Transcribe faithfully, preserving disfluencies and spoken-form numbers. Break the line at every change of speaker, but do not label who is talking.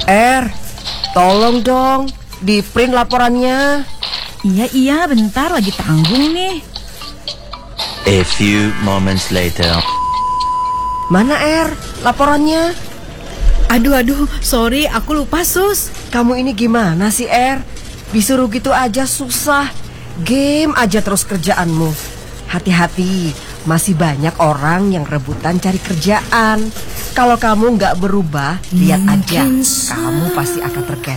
Er, tolong dong, di print laporannya.
Iya, iya, bentar lagi tanggung nih.
A few moments later.
Mana Er, laporannya?
Aduh, aduh, sorry, aku lupa, Sus.
Kamu ini gimana sih Er? Disuruh gitu aja susah. Game aja terus kerjaanmu. Hati-hati, masih banyak orang yang rebutan cari kerjaan. Kalau kamu nggak berubah, lihat aja, kamu pasti akan tergeser.